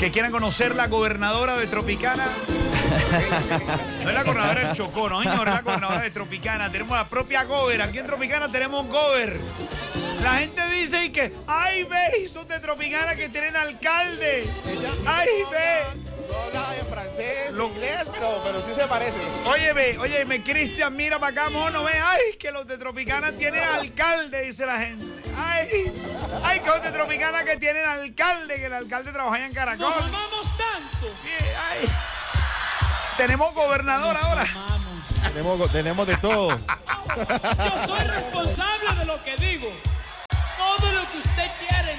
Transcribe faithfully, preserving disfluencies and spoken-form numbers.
que quieran conocer la gobernadora de Tropicana. No es la gobernadora del Chocó, no, señor, es la gobernadora de Tropicana. Tenemos la propia gober. Aquí en Tropicana tenemos gober. La gente dice y que, ay, ve, son de Tropicana que tienen alcalde. Ay, ve. No habla en francés, Lo- en inglés, pero, pero sí se parece. Óyeme, óyeme, Cristian, mira para acá, mono, ve. Ay, que los de Tropicana tienen alcalde, dice la gente. Ay, ay, que los de Tropicana que tienen alcalde, que el alcalde trabaja allá en Caracol. Nos amamos tanto. Bien, ay. Tenemos gobernador ahora. Amamos. Tenemos, tenemos de todo. Yo soy responsable de lo que digo. Todo lo que usted quiere